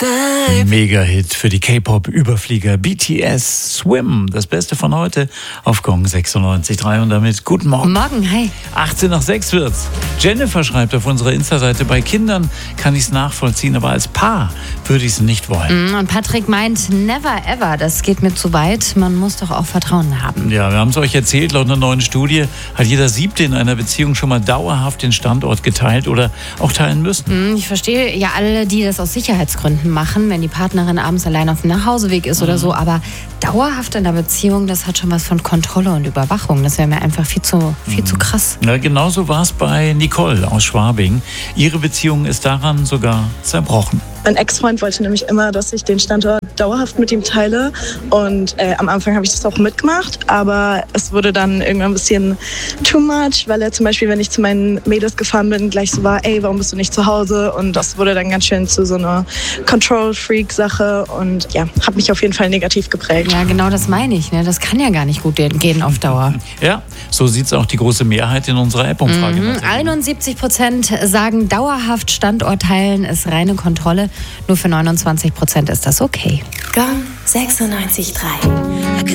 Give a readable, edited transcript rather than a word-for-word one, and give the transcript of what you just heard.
Mega-Hit für die K-Pop-Überflieger BTS, Swim. Das Beste von heute auf Gong 96.3 und damit guten Morgen. Morgen, hi. 18:06 wird's. Jennifer schreibt auf unserer Insta-Seite, bei Kindern kann ich es nachvollziehen, aber als Paar würde ich es nicht wollen. Und Patrick meint, never ever, das geht mir zu weit. Man muss doch auch Vertrauen haben. Ja, wir haben es euch erzählt, laut einer neuen Studie hat jeder Siebte in einer Beziehung schon mal dauerhaft den Standort geteilt oder auch teilen müssen. Ich verstehe ja alle, die das aus Sicherheitsgründen machen, wenn die Partnerin abends allein auf dem Nachhauseweg ist oder so, aber dauerhaft in der Beziehung, das hat schon was von Kontrolle und Überwachung. Das wäre mir einfach viel zu krass. Ja, genauso war es bei Nicole aus Schwabing. Ihre Beziehung ist daran sogar zerbrochen. Mein Ex-Freund wollte nämlich immer, dass ich den Standort dauerhaft mit ihm teile. Und am Anfang habe ich das auch mitgemacht, aber es wurde dann irgendwann ein bisschen too much, weil er zum Beispiel, wenn ich zu meinen Mädels gefahren bin, gleich so war, ey, warum bist du nicht zu Hause? Und das wurde dann ganz schön zu so einer Control-Freak-Sache und ja, hat mich auf jeden Fall negativ geprägt. Ja, genau das meine ich. Ne? Das kann ja gar nicht gut gehen auf Dauer. Ja, so sieht es auch die große Mehrheit in unserer App-Umfrage. 71% sagen, dauerhaft Standort teilen ist reine Kontrolle. Nur für 29% ist das okay. Gong 96.3